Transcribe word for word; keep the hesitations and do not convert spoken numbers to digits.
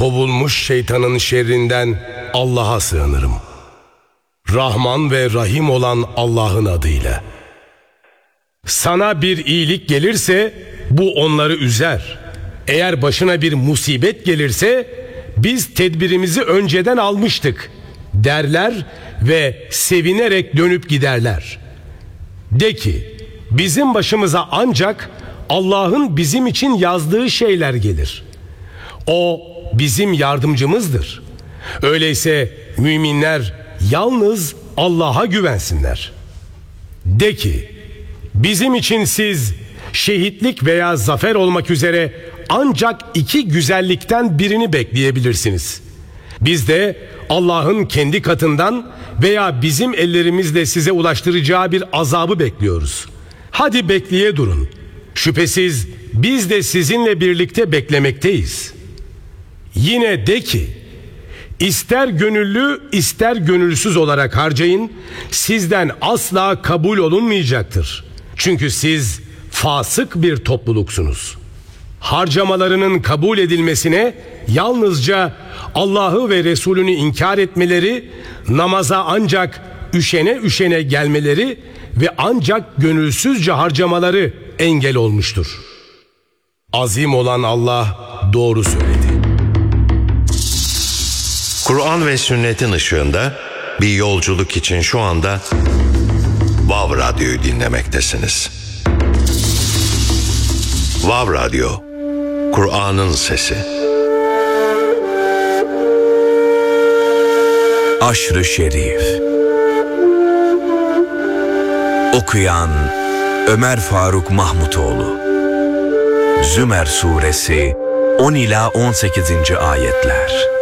Kovulmuş şeytanın şerrinden Allah'a sığınırım. Rahman ve Rahim olan Allah'ın adıyla. Sana bir iyilik gelirse bu onları üzer. Eğer başına bir musibet gelirse biz tedbirimizi önceden almıştık derler ve sevinerek dönüp giderler. De ki, bizim başımıza ancak Allah'ın bizim için yazdığı şeyler gelir. O bizim yardımcımızdır. Öyleyse müminler yalnız Allah'a güvensinler. De ki, bizim için siz şehitlik veya zafer olmak üzere ancak iki güzellikten birini bekleyebilirsiniz. Biz de Allah'ın kendi katından veya bizim ellerimizle size ulaştıracağı bir azabı bekliyoruz. Hadi bekleye durun. Şüphesiz biz de sizinle birlikte beklemekteyiz. Yine de ki, ister gönüllü ister gönülsüz olarak harcayın, sizden asla kabul olunmayacaktır. Çünkü siz fasık bir topluluksunuz. Harcamalarının kabul edilmesine yalnızca Allah'ı ve Resulünü inkar etmeleri, namaza ancak üşene üşene gelmeleri ve ancak gönülsüzce harcamaları engel olmuştur. Azim olan Allah doğru söyledi. Kur'an ve sünnetin ışığında bir yolculuk için şu anda Vav Radyo'yu dinlemektesiniz. Vav Radyo, Kur'an'ın sesi. Aşr-ı Şerif. Okuyan Ömer Faruk Mahmutoğlu. Zümer Suresi on ila on sekizinci ayetler.